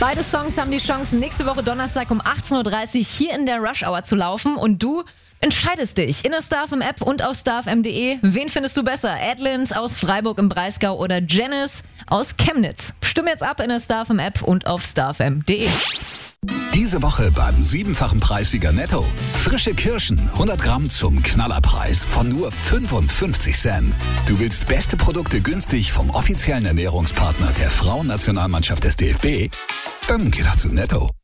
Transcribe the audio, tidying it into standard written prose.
Beide Songs haben die Chance, nächste Woche Donnerstag um 18.30 Uhr hier in der Rush Hour zu laufen. Und du entscheidest dich in der StarFM-App und auf starfm.de. Wen findest du besser? Adlins aus Freiburg im Breisgau oder Janice aus Chemnitz? Stimme jetzt ab in der StarFM-App und auf starfm.de. Diese Woche beim 7-fachen Preissieger Netto. Frische Kirschen, 100 Gramm zum Knallerpreis von nur 55 Cent. Du willst beste Produkte günstig vom offiziellen Ernährungspartner der Frauennationalmannschaft des DFB? Dann geh doch zu Netto.